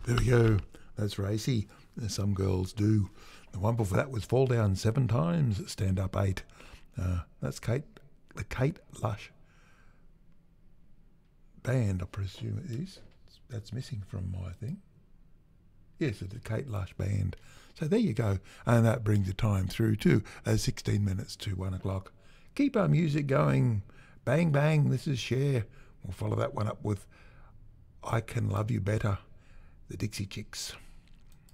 There we go. That's racy. Some girls do. The one before that was Fall Down 7 times, Stand Up 8. That's the Kate Lush band, I presume it is. That's missing from my thing. Yes, it's the Kate Lush band. So there you go. And that brings the time through to 16 minutes to 1 o'clock. Keep our music going. Bang, bang. This is Cher. We'll follow that one up with I Can Love You Better, the Dixie Chicks.